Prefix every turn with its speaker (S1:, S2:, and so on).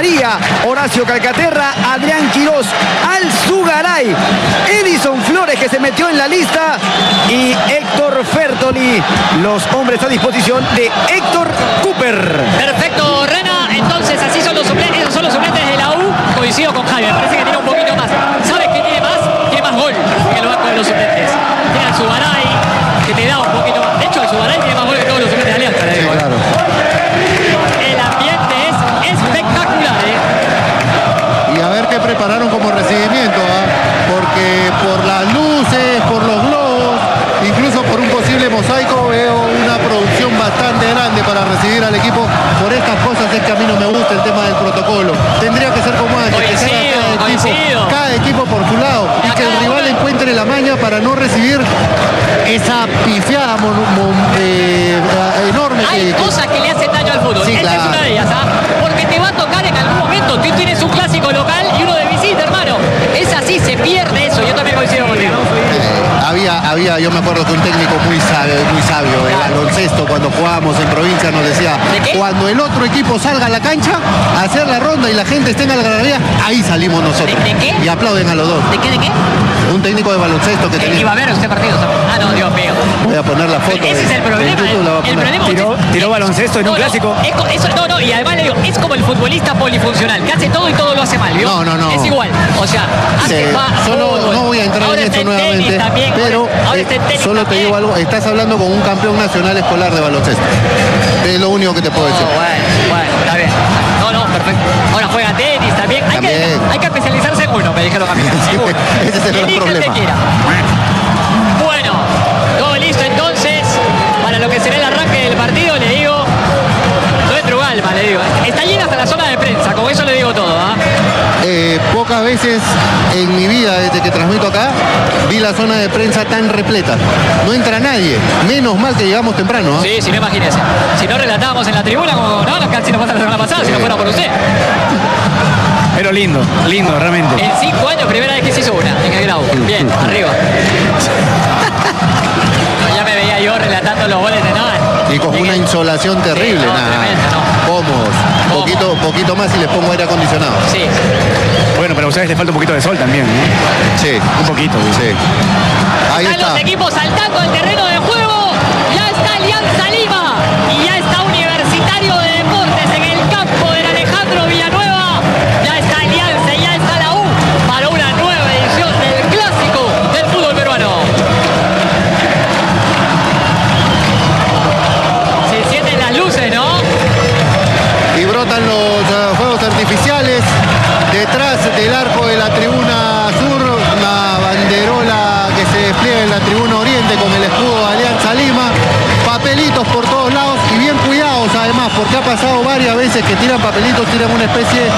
S1: María, Horacio Calcaterra, Adrián Quirós, Alzugaray, Edison Flores, que se metió en la lista, y Héctor Fertoli. Los hombres a disposición de Héctor Cooper.
S2: Perfecto, Rena. Entonces así son los suplentes, esos son los suplentes de la U. Coincido con Javier, parece que tiene un poquito más. ¿Sabes qué tiene más? Tiene más gol que el banco de los suplentes. Tiene al Alzugaray, que te da un poquito más. De hecho, Alzugaray tiene más gol que todos los suplentes de Alianza.
S3: Sí, claro.
S2: El ambiente es espectacular,
S3: Y a ver qué prepararon como recibimiento, porque por las luces, por los globos, incluso por un posible mosaico, veo una producción bastante grande para recibir al equipo. Por estas cosas es que a mí no me gusta el tema del protocolo. Tendría que ser como antes, que se haga cada equipo por su lado, y que el rival encuentre la maña para no recibir esa pifiada enorme.
S2: Hay cosas que le hacen daño al fútbol.
S3: Sí,
S2: Esta
S3: claro.
S2: es una de ellas, porque te va a tocar en algún momento. Tú tienes un clásico local y uno de visita, hermano. Es así, se pierde eso. Yo también coincido contigo.
S3: Yo me acuerdo que un técnico muy sabio, el baloncesto, cuando jugábamos en provincia, nos decía: cuando el otro equipo salga a la cancha a hacer la ronda y la gente esté en la algarabía, ahí salimos nosotros.
S2: ¿De qué?
S3: Y aplauden a los dos.
S2: ¿De qué?
S3: Un técnico de baloncesto que tenía.
S2: Iba a ver este partido. Ah, no, Dios mío.
S3: Voy a poner la foto.
S2: Ese es el problema. El problema
S1: Tiró baloncesto en un clásico.
S2: Y además le digo, es como el futbolista polifuncional, que hace todo y todo lo hace mal, ¿vio?
S3: No.
S2: Es igual. O sea,
S3: no voy a entrar en eso nuevamente,
S2: también,
S3: pero solo te digo algo: estás hablando con un campeón nacional escolar de baloncesto. Es lo único que te puedo decir.
S2: Bueno, está bien. No, perfecto. Ahora juega tenis también. Hay que especializarse en uno, me dijeron a mí.
S3: Ese es el gran problema.
S2: Bueno, todo listo entonces para lo que será el arranque del partido. Le digo, no es Trugalma, le digo. Está llena hasta la zona de prensa, con eso le digo todo.
S3: Pocas veces en mi vida, desde que transmito acá, vi la zona de prensa tan repleta. No entra nadie. Menos mal que llegamos temprano.
S2: Sí, no imagínese. Si no relatábamos en la tribuna, como casi nos pasa la semana pasada, si no fuera por usted.
S1: Pero lindo, realmente.
S2: En 5 años, primera vez que se hizo una, en el Grau. Bien, arriba. No, ya me veía yo relatando los goles de nada.
S3: Y con una insolación terrible, Cómodos. Poquito más y les pongo aire acondicionado.
S2: Sí.
S1: Bueno, pero a ustedes les falta un poquito de sol también, ¿no?
S3: Sí.
S1: Un poquito.
S3: Sí. Ahí
S2: Están
S3: está.
S2: los equipos saltando al terreno de juego. Ya está Alianza Lima y ya está Universitario de Deportes en el campo del Alejandro Villanueva. Ya está Alianza y ya está la U para una nueva edición del clásico del fútbol peruano. Se encienden las luces, ¿no?
S3: Y brotan los fuegos artificiales. Detrás del arco de la tribuna sur, una banderola que se despliega en la tribuna oriente con el escudo de Alianza Lima. Papelitos por todos lados y bien cuidados además, porque ha pasado varias veces que tiran papelitos, tiran una especie